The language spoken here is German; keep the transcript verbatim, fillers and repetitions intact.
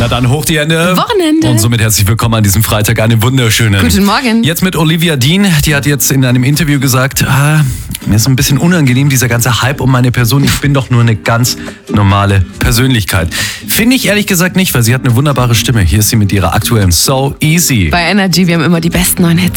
Na dann hoch die Hände. Wochenende. Und somit herzlich willkommen an diesem Freitag, einen wunderschönen. Guten Morgen. Jetzt mit Olivia Dean, die hat jetzt in einem Interview gesagt, ah, mir ist ein bisschen unangenehm, dieser ganze Hype um meine Person. Ich bin doch nur eine ganz normale Persönlichkeit. Finde ich ehrlich gesagt nicht, weil sie hat eine wunderbare Stimme. Hier ist sie mit ihrer aktuellen So Easy. Bei Energy, wir haben immer die besten neuen Hits.